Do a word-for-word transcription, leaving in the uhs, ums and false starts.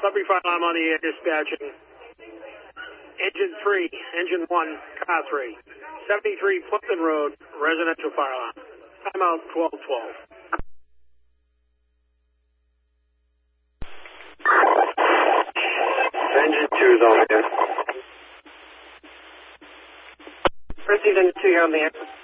Sudbury Fire Alarm on the air dispatching. Engine three, engine one, car three. seventy-three Plimpton Road, residential fire alarm. Timeout twelve twelve. Engine two is on the air. Received engine two here on the air.